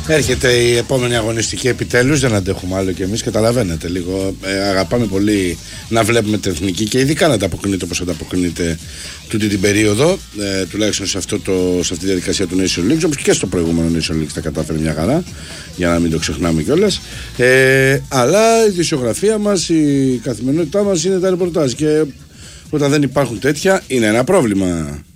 Έρχεται η επόμενη αγωνιστική επιτέλους, δεν αντέχουμε άλλο κι εμείς, καταλαβαίνετε λίγο. Αγαπάμε πολύ να βλέπουμε την εθνική και ειδικά να ανταποκρίνεται όπως ανταποκρίνεται τούτη την περίοδο, τουλάχιστον σε αυτή τη διαδικασία του Nation League, όπως και στο προηγούμενο Nation League τα κατάφερε μια χαρά, για να μην το ξεχνάμε κιόλας. Αλλά η δισιογραφία μας, η καθημερινότητά μας είναι τα ρεπορτάζ και όταν δεν υπάρχουν τέτοια είναι ένα πρόβλημα.